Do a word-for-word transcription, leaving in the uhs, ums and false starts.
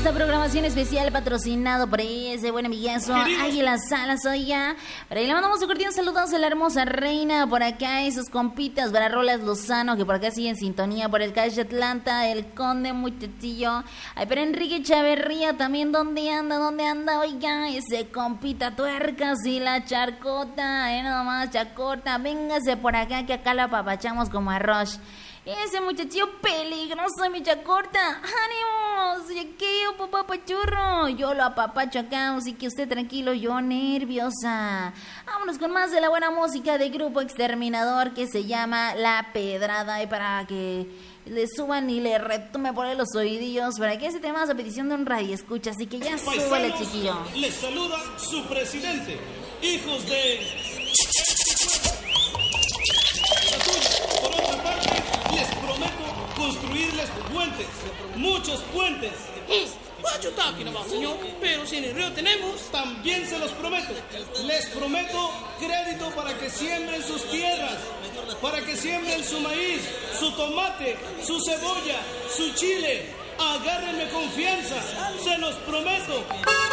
esta programación especial patrocinado por ese buen amigazo Águila Salas, oiga. Por ahí le mandamos un cordial saludos a la hermosa reina, por acá esos compitas, para Rolas Lozano, que por acá sigue en sintonía, por el calle Atlanta, el Conde Muchachillo. Ay, pero Enrique Chaverría también, ¿dónde anda? ¿Dónde anda? Oiga, ese compita Tuercas y la Charcota, eh, nada más, Chacota, véngase por acá que acá la apapachamos como arroz. Ese muchachillo peligroso, mi Chacorta. ¡Ánimos! Yaqueo, papá pachurro. Yo lo apapacho acá, así que usted tranquilo, yo nerviosa. Vámonos con más de la buena música de Grupo Exterminador, que se llama La Pedrada. Y para que le suban y le retume por ahí los oídillos, para que ese tema es a petición de un radio escucha. Así que ya súbale, chiquillo. Les saluda su presidente. Hijos de... Por otra parte, les prometo construirles puentes, muchos puentes. What you talking about, señor? Pero si en el río tenemos... También se los prometo. Les prometo crédito para que siembren sus tierras, para que siembren su maíz, su tomate, su cebolla, su chile. Agárrenme confianza, se los prometo.